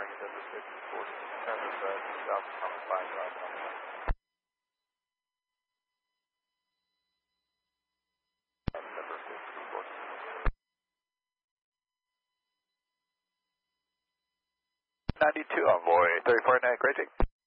number 640, south common 5 drive. Number 640. 92 Envoy 34.9, great.